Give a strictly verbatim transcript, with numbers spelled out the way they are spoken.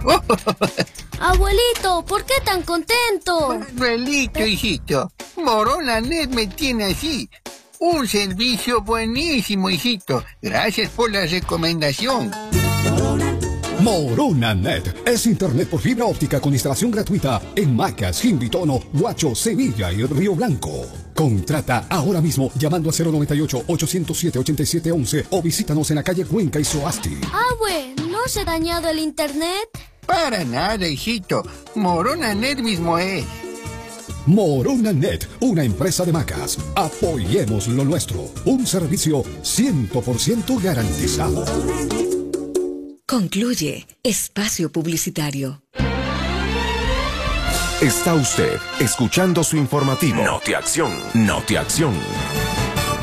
Abuelito, ¿por qué tan contento? Manuelito, hijito, Moronanet me tiene así. Un servicio buenísimo, hijito. Gracias por la recomendación. Moronanet es internet por fibra óptica con instalación gratuita en Macas, Jimbitono, Huacho, Sevilla y Río Blanco. Contrata ahora mismo llamando a cero noventa y ocho, ochocientos siete, ochenta y siete once o visítanos en la calle Cuenca y Soasti. Abue, ¿no se ha dañado el internet? Para nada, hijito. Moronanet mismo es. Moronanet, una empresa de Macas. Apoyemos lo nuestro. Un servicio cien por ciento garantizado. Concluye espacio publicitario. Está usted escuchando su informativo. Notiacción. Notiacción.